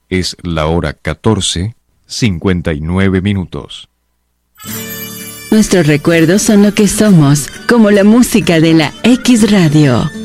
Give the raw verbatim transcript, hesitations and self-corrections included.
Es la hora catorce, cincuenta y nueve minutos. Nuestros recuerdos son lo que somos, como la música de la X Radio.